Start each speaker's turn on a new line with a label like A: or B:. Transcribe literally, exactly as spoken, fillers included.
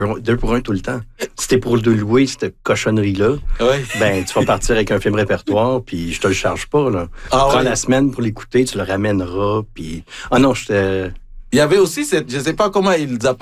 A: deux pour un tout le temps. Si t'es pour le louer, cette cochonnerie-là,
B: Ouais.
A: ben, tu vas partir avec un film répertoire, puis je te le charge pas, là.
B: Ah
A: Prends
B: ouais.
A: la semaine pour l'écouter, tu le ramèneras, puis... Ah non, je te...
B: Il y avait aussi cette, je sais pas comment ils